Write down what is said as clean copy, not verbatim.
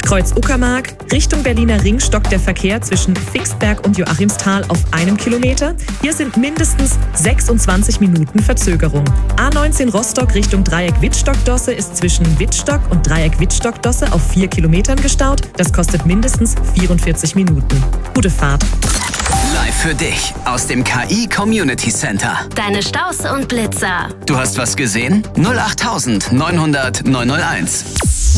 Kreuz Uckermark, Richtung Berliner Ring stockt der Verkehr zwischen Pfingstberg und Joachimsthal auf 1 Kilometer. Hier sind mindestens 26 Minuten Verzögerung. A19 Rostock Richtung Dreieck Wittstock-Dosse ist zwischen Wittstock und Dreieck Wittstock-Dosse auf 4 Kilometern gestaut. Das kostet mindestens 44 Minuten. Gute Fahrt. Live für dich aus dem KI Community Center. Deine Staus und Blitzer. Du hast was gesehen? 08900 901.